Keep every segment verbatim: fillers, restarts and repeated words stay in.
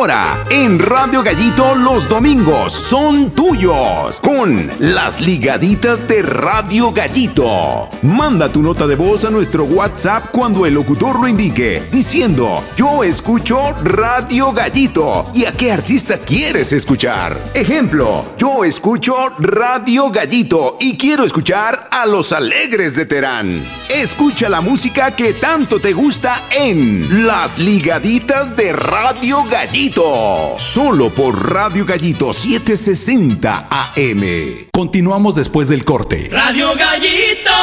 Ahora, en Radio Gallito, los domingos son tuyos con las ligaditas de Radio Gallito. Manda tu nota de voz a nuestro WhatsApp cuando el locutor lo indique, diciendo: yo escucho Radio Gallito. ¿Y a qué artista quieres escuchar? Ejemplo: yo escucho Radio Gallito y quiero escuchar a Los Alegres de Terán. Escucha la música que tanto te gusta en Las Ligaditas de Radio Gallito. Solo por Radio Gallito setecientos sesenta A M. Continuamos después del corte. Radio Gallito.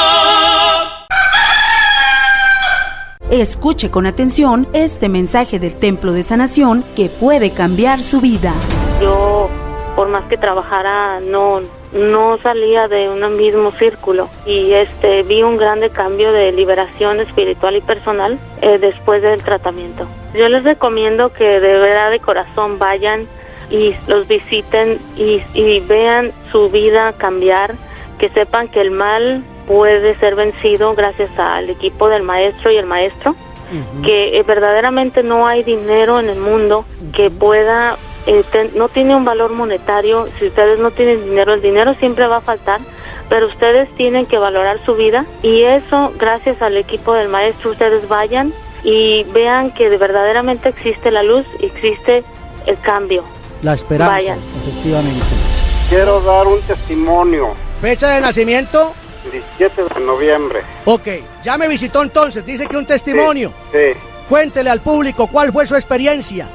Escuche con atención este mensaje del Templo de Sanación que puede cambiar su vida. Yo, por más que trabajara, no, no salía de un mismo círculo y este vi un grande cambio de liberación espiritual y personal eh, después del tratamiento. Yo les recomiendo que de verdad de corazón vayan y los visiten y, y vean su vida cambiar, que sepan que el mal puede ser vencido gracias al equipo del maestro y el maestro, uh-huh. que eh, verdaderamente no hay dinero en el mundo uh-huh. que pueda, eh, ten, no tiene un valor monetario. Si ustedes no tienen dinero, el dinero siempre va a faltar, pero ustedes tienen que valorar su vida, y eso gracias al equipo del maestro. Ustedes vayan y vean que verdaderamente existe la luz, existe el cambio. La esperanza, vayan. Efectivamente. Quiero dar un testimonio. ¿Fecha de nacimiento? diecisiete de noviembre. Ok, ya me visitó entonces, dice que un testimonio. Sí, sí. Cuéntele al público cuál fue su experiencia.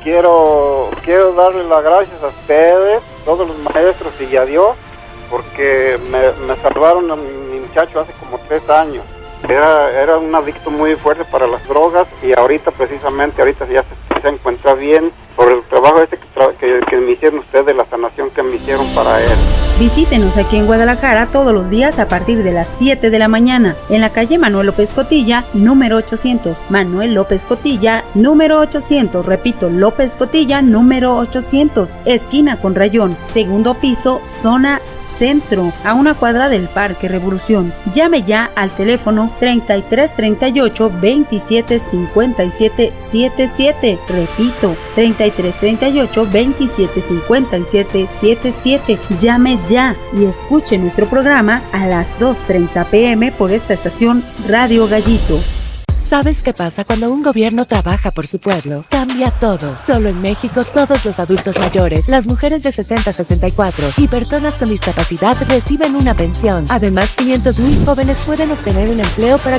Quiero, quiero darle las gracias a ustedes, todos los maestros y a Dios, porque me, me salvaron a mi muchacho hace como tres años. Era, era un adicto muy fuerte para las drogas, y ahorita precisamente, ahorita ya se, se encuentra bien por el trabajo este que, tra- que, que me hicieron ustedes, la sanación que me hicieron para él. Visítenos aquí en Guadalajara todos los días a partir de las siete de la mañana, en la calle Manuel López Cotilla, número ochocientos. Manuel López Cotilla, número ochocientos. Repito, López Cotilla, número ochocientos. Esquina con Rayón, segundo piso, zona centro, a una cuadra del Parque Revolución. Llame ya al teléfono treinta y tres treinta y ocho veintisiete cincuenta y siete setenta y siete. Repito, treinta y tres treinta y ocho veintisiete cincuenta y siete setenta y siete. Llame ya y escuche nuestro programa a las dos treinta pm por esta estación Radio Gallito. ¿Sabes qué pasa cuando un gobierno trabaja por su pueblo? Cambia todo. Solo en México, todos los adultos mayores, las mujeres de sesenta a sesenta y cuatro y personas con discapacidad reciben una pensión. Además, quinientos mil jóvenes pueden obtener un empleo para